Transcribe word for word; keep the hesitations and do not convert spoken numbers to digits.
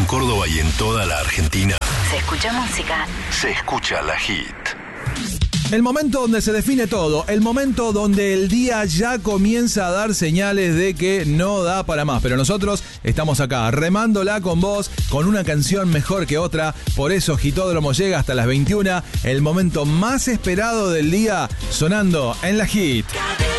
Córdoba y en toda la Argentina. Se escucha música. Se escucha La Hit. El momento donde se define todo, el momento donde el día ya comienza a dar señales de que no da para más. Pero nosotros estamos acá, remándola con vos, con una canción mejor que otra. Por eso Hitódromo llega hasta las veintiuna, el momento más esperado del día, sonando en La Hit.